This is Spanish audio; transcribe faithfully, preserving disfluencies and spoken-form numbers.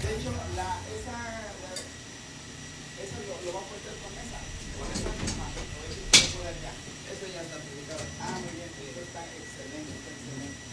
De hecho, la, esa, la, eso lo, lo va a poner con esa. Con esa misma. Lo voy a decir que lo puedo allá. Eso ya está publicado. Ah, muy bien. Eso está excelente, está excelente.